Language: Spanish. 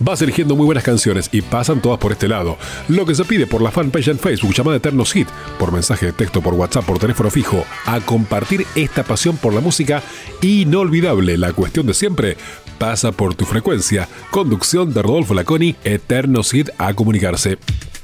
Vas eligiendo muy buenas canciones y pasan todas por este lado. Lo que se pide por la fanpage en Facebook llamada Eternos Hit, por mensaje de texto, por WhatsApp, por teléfono fijo, a compartir esta pasión por la música inolvidable. La cuestión de siempre pasa por tu frecuencia. Conducción de Rodolfo Laconi, Eternos Hit a comunicarse.